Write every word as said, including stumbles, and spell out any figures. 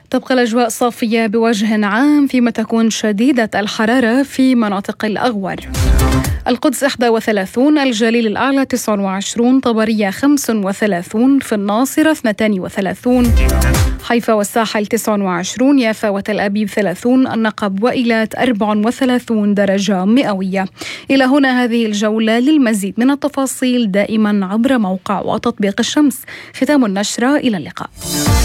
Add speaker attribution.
Speaker 1: تبقى الأجواء صافية بوجه عام فيما تكون شديدة الحرارة في مناطق الأغور. القدس إحدى وثلاثين، الجليل الأعلى تسعة وعشرين، طبرية خمسة وثلاثين، في الناصرة اثنين وثلاثين، حيفا والساحل تسعة وعشرين، يافا وتل أبيب ثلاثين، النقب وإيلات أربعة وثلاثين درجة مئوية. إلى هنا هذه الجولة، للمزيد من التفاصيل دائما عبر موقع وتطبيق الشمس. ختام النشرة، إلى اللقاء.